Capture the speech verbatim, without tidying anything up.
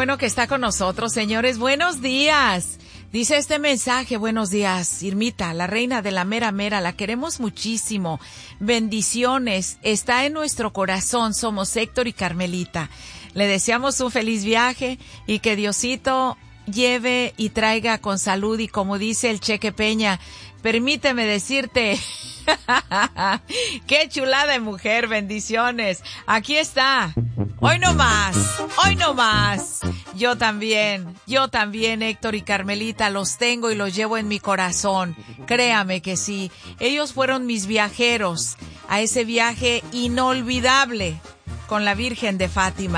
bueno que está con nosotros, señores. Buenos días. Dice este mensaje, buenos días, Irmita, la reina de la mera mera, la queremos muchísimo. Bendiciones, está en nuestro corazón, somos Héctor y Carmelita. Le deseamos un feliz viaje y que Diosito lleve y traiga con salud y como dice el Cheque Peña, permíteme decirte, qué chulada de mujer, bendiciones. Aquí está, hoy no más, hoy no más. Yo también, yo también, Héctor y Carmelita, los tengo y los llevo en mi corazón. Créame que sí, ellos fueron mis viajeros a ese viaje inolvidable con la Virgen de Fátima.